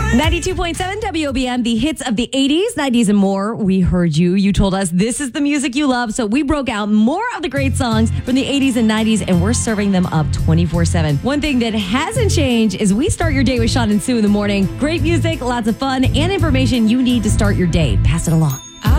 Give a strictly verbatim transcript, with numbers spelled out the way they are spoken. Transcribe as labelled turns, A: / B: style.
A: ninety-two point seven W O B M, the hits of the eighties, nineties, and more. We heard you. You told us this is the music you love. So we broke out more of the great songs from the eighties and nineties, and we're serving them up twenty-four seven. One thing that hasn't changed is we start your day with Sean and Sue in the morning. Great music, lots of fun, and information you need to start your day. Pass it along.